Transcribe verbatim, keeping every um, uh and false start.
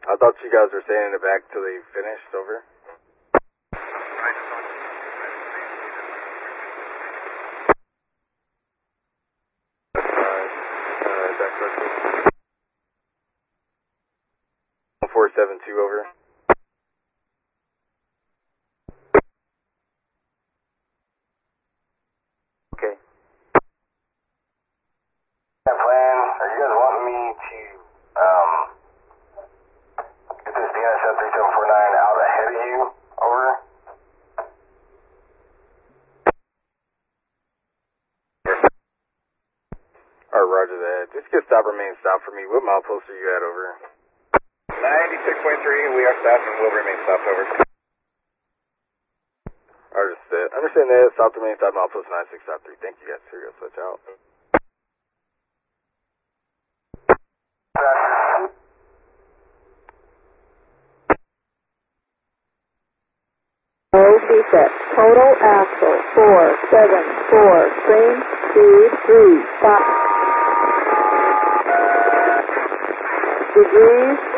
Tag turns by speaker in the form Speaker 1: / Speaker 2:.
Speaker 1: I thought you guys were staying in the back till they finished, over. four seven two, over. Okay.
Speaker 2: That plan, are you guys wanting me to, um, get this D N S F three seven four nine out ahead of you, over?
Speaker 1: Alright, roger that. Just get stop, remain stop for me. What milepost are you at, over?
Speaker 2: ninety-six point three, we are stopped and will remain stopped, over.
Speaker 1: Understood. Understand that. Stop, remain stop, milepost nine six stop three. Thank you guys. Here we go. Switch out.
Speaker 3: Low defect. Total axle four seven four. Train speed three five. Degrees